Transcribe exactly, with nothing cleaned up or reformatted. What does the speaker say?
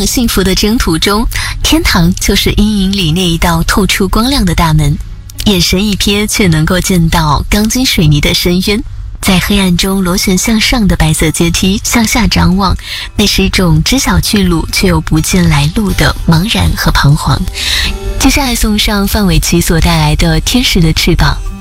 幸福的征途中，天堂就是阴影里那一道透出光亮的大门，眼神一瞥却能够见到钢筋水泥的深渊。在黑暗中螺旋向上的白色阶梯，向下张望，那是一种知晓去路却又不见来路的茫然和彷徨。接下来送上范玮琪所带来的《天使的翅膀》。